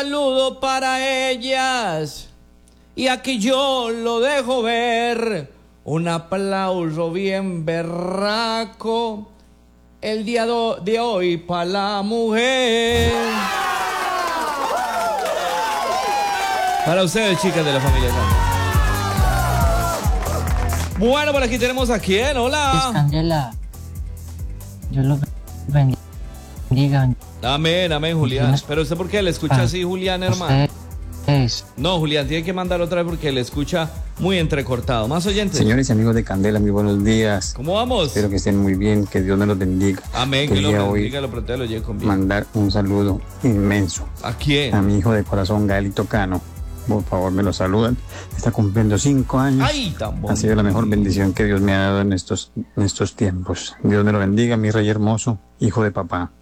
saludo para ellas. Y aquí yo lo dejo ver. Un aplauso bien berraco el día de hoy para la mujer. Para ustedes, chicas de la familia Santos. Bueno, por aquí tenemos a quién. Hola. Candela. Yo lo bendiga. Amén, amén, Julián. Pero usted, ¿por qué le escucha así, Julián, hermano? No, Julián, tiene que mandar otra vez porque le escucha muy entrecortado. Más oyentes. Señores y amigos de Candela, muy buenos días. ¿Cómo vamos? Espero que estén muy bien, que Dios me los bendiga. Amén, que lo bendiga, lo proteja, lo lleve con bien. Mandar un saludo inmenso. ¿A quién? A mi hijo de corazón, Gaelito Cano. Por favor, me lo saludan. Está cumpliendo 5 años. ¡Ay, tan bonito! Ha sido la mejor bendición que Dios me ha dado en estos tiempos. Dios me lo bendiga, mi rey hermoso, hijo de papá.